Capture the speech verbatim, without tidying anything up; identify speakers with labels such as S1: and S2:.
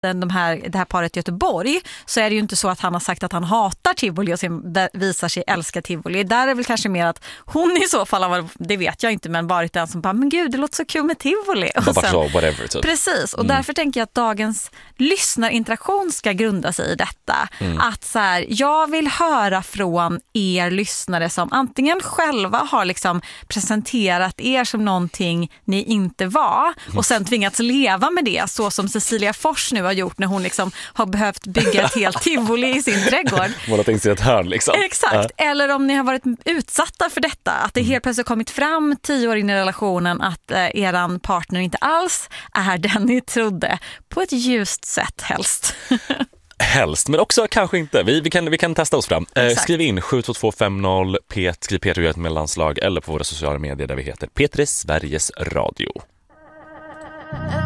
S1: de här, det här paret i Göteborg, så är det ju inte så att han har sagt att han hatar tivoli och sen visar sig älska tivoli. Där är väl kanske mer att hon i så fall har, det vet jag inte, men varit den som bara, men gud, det låter så kul med tivoli. Och
S2: sen, så, whatever, typ.
S1: Precis, och mm. därför tänker jag att dagens lyssnarinteraktion ska grunda sig i detta. Mm. Att så här, jag vill höra från er lyssnare som antingen själva har liksom presenterat er som någonting ni inte var och sen tvingats leva med det, så som Cecilia Fors nu har gjort när hon liksom har behövt bygga ett helt tivoli i sin trädgård.
S2: Hon har tänkt sig ett hörn liksom.
S1: Exakt, ja. Eller om ni har varit utsatta för detta, att det helt plötsligt kommit fram tio år in i relationen att eh, eran partner inte alls är den ni trodde, på ett ljust sätt helst.
S2: Helst, men också kanske inte. Vi, vi, kan, vi kan testa oss fram. Eh, skriv in sju två två fem noll P, skriv Peter och gör ett mellanslag eller på våra sociala medier där vi heter P tre Sveriges Radio.